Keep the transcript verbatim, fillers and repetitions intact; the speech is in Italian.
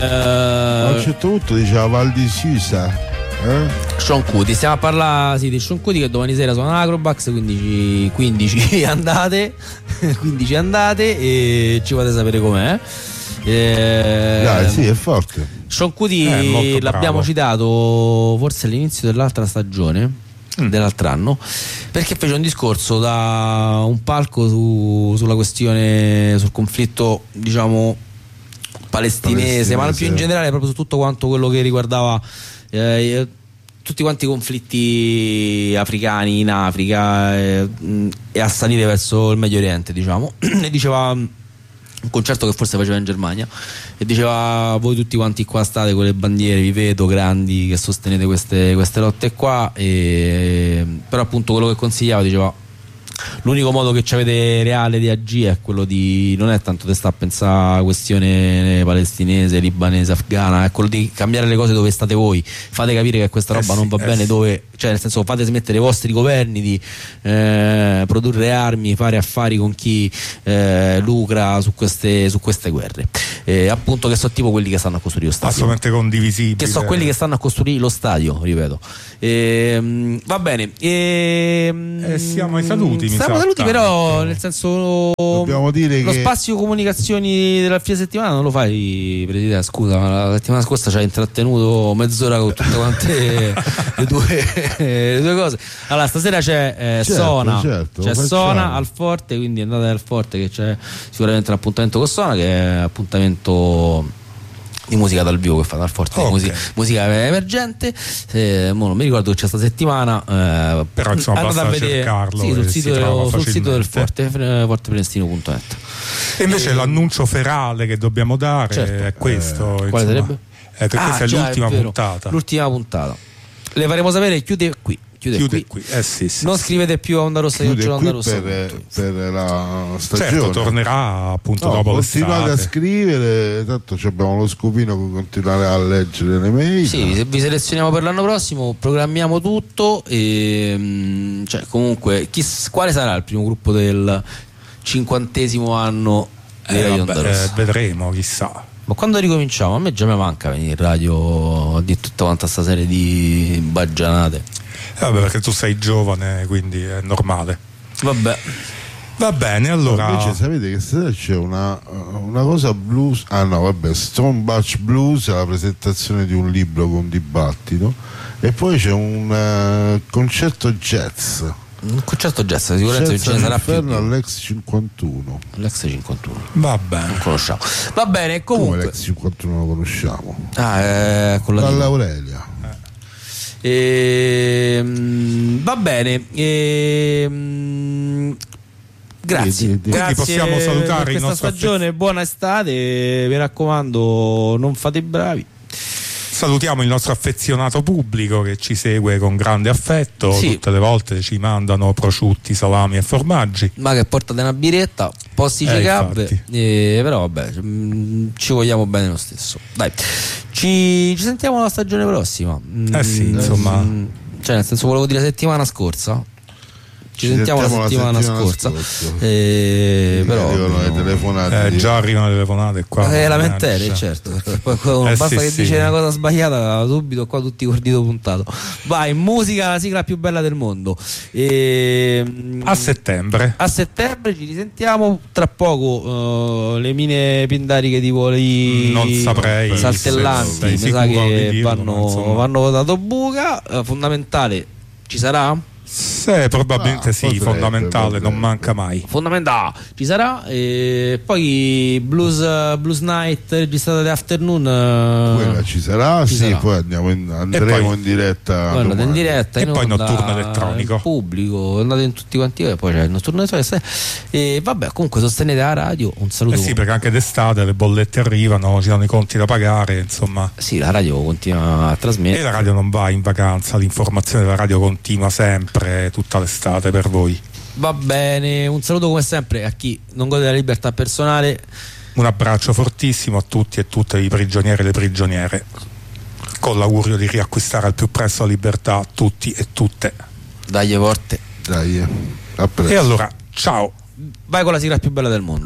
a un certo punto diceva Val di Susa. Eh? Sean Kuti, stiamo a parlare sì, di Sean Kuti che domani sera suona l'Acrobax, quindici, quindici andate quindici andate e ci fate sapere com'è. Eh, Dai, sì, è forte. Sean Kuti l'abbiamo citato forse all'inizio dell'altra stagione, mm. dell'altro anno, perché fece un discorso da un palco su, sulla questione, sul conflitto diciamo palestinese, palestinese, ma più in generale proprio su tutto quanto quello che riguardava Eh, tutti quanti i conflitti africani in Africa eh, e a salire verso il Medio Oriente, diciamo. E diceva un concerto che forse faceva in Germania e diceva: voi tutti quanti qua state con le bandiere, vi vedo grandi che sostenete queste, queste lotte qua, e però appunto quello che consigliava, diceva: l'unico modo che ci avete reale di agire è quello di, non è tanto di stare a pensare a questione palestinese, libanese, afghana, è quello di cambiare le cose dove state voi, fate capire che questa roba eh sì, non va eh bene sì. dove, cioè nel senso, fate smettere i vostri governi di eh, produrre armi, fare affari con chi eh, lucra su queste, su queste guerre, eh, appunto, che sono tipo quelli che stanno a costruire lo stadio, assolutamente condivisibile, che sono quelli che stanno a costruire lo stadio, ripeto. E, va bene, e, eh, siamo ai saluti. Siamo saluti, però nel senso dobbiamo dire lo che spazio comunicazioni della fine settimana non lo fai, Presidente, scusa, ma la settimana scorsa ci hai intrattenuto mezz'ora con tutte quante le, due, le due cose. Allora stasera c'è eh, certo, Sona, certo, c'è Sona al Forte, quindi andate al Forte che c'è sicuramente un appuntamento con Sona, che è appuntamento di musica dal vivo che fa dal Forte, okay. musica, musica emergente, eh, mo non mi ricordo che c'è sta settimana, eh, però insomma basta vedere, cercarlo, sì, sul, sito, sul sito del Forte, forteprelestino punto net. E invece e... l'annuncio ferale che dobbiamo dare, certo, è questo, eh, quale sarebbe? Eh, perché ah, questa è già, l'ultima è puntata l'ultima puntata le faremo sapere. Chiude qui Chiude, chiude qui, qui. Eh, sì, sì, non sì. scrivete più a Onda Rossa, chiude io Onda qui Rossa per, per la stagione. Certo, tornerà appunto no, dopo continuate l'estate. a scrivere, tanto abbiamo lo scopino con continuare a leggere le mail. Sì, se vi selezioniamo per l'anno prossimo, programmiamo tutto e cioè, comunque chi, quale sarà il primo gruppo del cinquantesimo anno di eh, Radio vabbè, Onda Rossa? Eh, vedremo, chissà. Ma quando ricominciamo? A me già mi manca venire in radio di tutta quanta sta serie di baggianate. Eh, vabbè, perché tu sei giovane, quindi è normale. Vabbè. Va bene, allora. Invece sapete che stasera c'è una, una cosa blues. Ah no, vabbè, Stone Batch Blues, la presentazione di un libro con dibattito. E poi c'è un uh, concerto jazz. Un concerto jazz, sicuramente ce ne sarà più. All'Ex cinquantuno. L'Ex cinquantuno. Va bene. Non conosciamo. Va bene, comunque. Come l'Ex cinquantuno lo conosciamo? Ah, eh, con la Dall'Aurelia. Eh. Ehm, va bene. Ehm, grazie. Sì, sì, sì. Grazie possiamo salutare per il questa nostro stagione, affez- buona estate, mi raccomando, non fate i bravi. Salutiamo il nostro affezionato pubblico che ci segue con grande affetto, sì. Tutte le volte ci mandano prosciutti, salami e formaggi. Ma che portate una biretta, posti eh, cab, eh, però vabbè, ci vogliamo bene lo stesso. Dai, ci, ci sentiamo la stagione prossima. Eh sì, mm, insomma. Cioè, nel senso, volevo dire settimana scorsa. Ci, ci sentiamo, sentiamo la settimana, la settimana scorsa, scorsa. Eh, però arrivano no. le telefonate. Eh, già arrivano le telefonate qua. Eh, lamentele, certo. Poi, eh, basta sì, che sì. dice una cosa sbagliata, subito qua tutti col dito puntato. Vai, musica, la sigla più bella del mondo. E, a settembre. A settembre ci risentiamo. Tra poco uh, le mine pindariche tipo lì. Non saprei. Saltellanti, mi sa che dirlo, vanno, vanno votato buca. Uh, fondamentale ci sarà? Sì, probabilmente ah, sì, potrebbe, fondamentale, potrebbe. Non manca mai. Fondamentale, ci sarà. E poi Blues, Blues Night registrata The Afternoon. Quella ci sarà, ci sì, sarà. Poi andiamo in, andremo poi, in diretta. Guarda, in diretta e in poi onda, notturno elettronico. Pubblico, andate in tutti quanti, e poi c'è il notturno elettronico. E vabbè, comunque sostenete la radio. Un saluto. Eh sì, perché anche d'estate le bollette arrivano, ci danno i conti da pagare, insomma. Sì, la radio continua a trasmettere. E la radio non va in vacanza, l'informazione della radio continua sempre. Tutta l'estate per voi. Va bene, un saluto come sempre a chi non gode della libertà personale. Un abbraccio fortissimo a tutti e tutte i prigionieri e le prigioniere, con l'augurio di riacquistare al più presto la libertà a tutti e tutte. Dai forte. Dai, a presto. E allora, ciao. Vai con la sigla più bella del mondo.